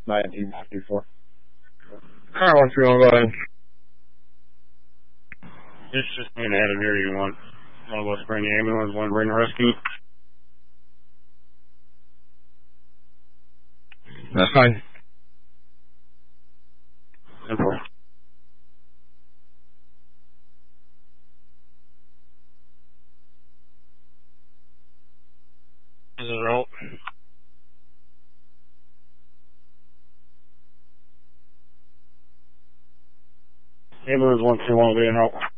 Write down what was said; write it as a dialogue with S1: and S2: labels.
S1: 1954.
S2: Alright, what's going on? Go ahead.
S3: It's just me and Adam here. You want one of us bring the ambulance, one bring the rescue?
S2: That's fine.
S3: Simple. Is it roll? Ambulance 121 will be in route.